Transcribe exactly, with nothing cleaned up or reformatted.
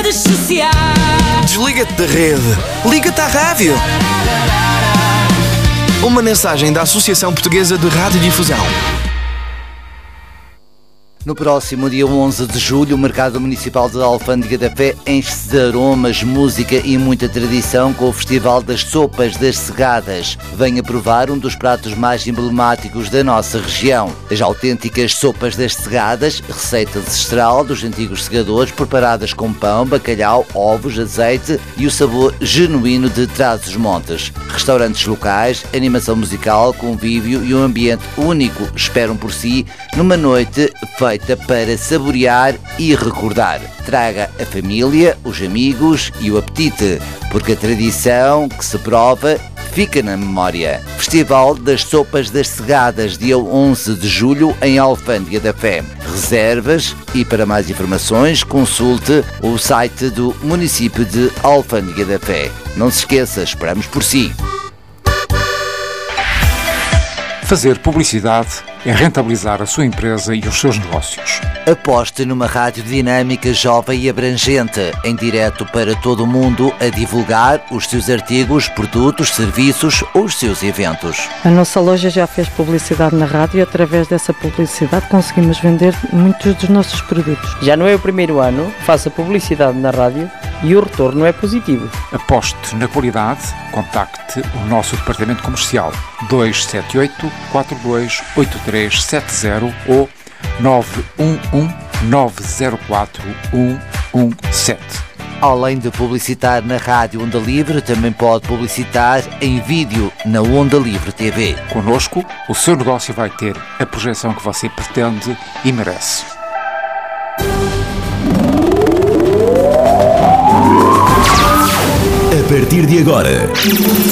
redes sociais. Desliga-te da rede. Liga-te à rádio. Uma mensagem da Associação Portuguesa de Radiodifusão. No próximo dia onze de julho, o Mercado Municipal de Alfândega da Fé enche-se de aromas, música e muita tradição com o Festival das Sopas das Segadas. Venha provar um dos pratos mais emblemáticos da nossa região. As autênticas sopas das segadas, receita ancestral dos antigos segadores, preparadas com pão, bacalhau, ovos, azeite e o sabor genuíno de Trás-os-Montes. Restaurantes locais, animação musical, convívio e um ambiente único esperam por si numa noite feita para saborear e recordar. Traga a família, os amigos e o apetite, porque a tradição que se prova fica na memória. Festival das Sopas das Segadas, dia onze de julho, em Alfândega da Fé. Reservas e, para mais informações, consulte o site do município de Alfândega da Fé. Não se esqueça, esperamos por si. Fazer publicidade é rentabilizar a sua empresa e os seus negócios. Aposte numa rádio dinâmica, jovem e abrangente, em direto para todo o mundo, a divulgar os seus artigos, produtos, serviços ou os seus eventos. A nossa loja já fez publicidade na rádio e através dessa publicidade conseguimos vender muitos dos nossos produtos. Já não é o primeiro ano, faça publicidade na rádio e o retorno é positivo. Aposte na qualidade, contacte o nosso departamento comercial dois sete oito, quatro dois oito três sete zero ou nove um um, nove zero quatro, um um sete. Além de publicitar na Rádio Onda Livre, também pode publicitar em vídeo na Onda Livre T V. Conosco, o seu negócio vai ter a projeção que você pretende e merece. A partir de agora,